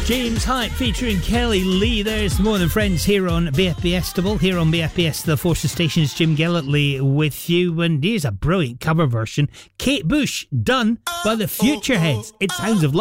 James Hype featuring Kelly Lee. There's More Than Friends here on BFBS Double. Here on BFBS The Forces Stations, Jim Gillitley with you. And here's a brilliant cover version. Kate Bush, done by the Futureheads. It Sounds of Love.